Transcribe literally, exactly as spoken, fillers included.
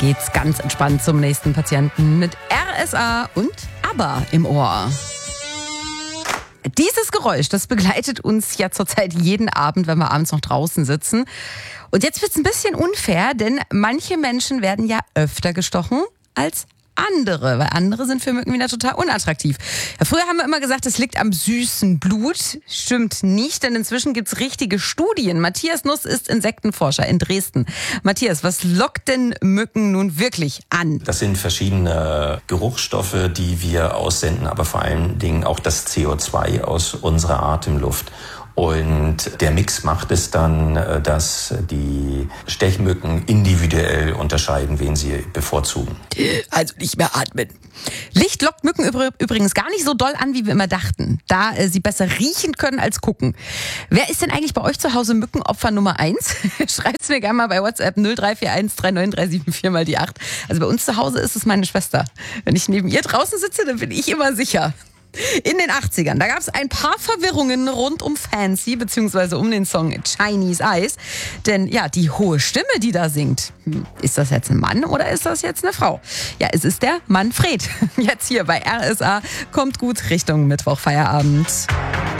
geht's ganz entspannt zum nächsten Patienten mit R S A und ABBA im Ohr. Dieses Geräusch, das begleitet uns ja zurzeit jeden Abend, wenn wir abends noch draußen sitzen. Und jetzt wird's ein bisschen unfair, denn manche Menschen werden ja öfter gestochen als andere, weil andere sind für Mücken wieder total unattraktiv. Ja, früher haben wir immer gesagt, es liegt am süßen Blut. Stimmt nicht, denn inzwischen gibt's richtige Studien. Matthias Nuss ist Insektenforscher in Dresden. Matthias, was lockt denn Mücken nun wirklich an? Das sind verschiedene Geruchsstoffe, die wir aussenden, aber vor allen Dingen auch das C O zwei aus unserer Atemluft. Und der Mix macht es dann, dass die Stechmücken individuell unterscheiden, wen sie bevorzugen. Also nicht mehr atmen. Licht lockt Mücken übrigens gar nicht so doll an, wie wir immer dachten, da sie besser riechen können als gucken. Wer ist denn eigentlich bei euch zu Hause Mückenopfer Nummer eins? Schreibt's mir gerne mal bei WhatsApp null drei vier eins drei neun drei sieben vier mal die acht. Also bei uns zu Hause ist es meine Schwester. Wenn ich neben ihr draußen sitze, dann bin ich immer sicher. In den achtzigern, da gab es ein paar Verwirrungen rund um Fancy, beziehungsweise um den Song Chinese Eyes. Denn ja, die hohe Stimme, die da singt, ist das jetzt ein Mann oder ist das jetzt eine Frau? Ja, es ist der Manfred. Jetzt hier bei R S A, kommt gut Richtung Mittwoch Feierabend.